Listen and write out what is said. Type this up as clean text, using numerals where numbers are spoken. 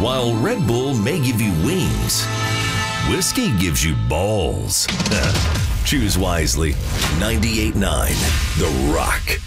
While Red Bull may give you wings, whiskey gives you balls. Choose wisely. 98.9 The Rock.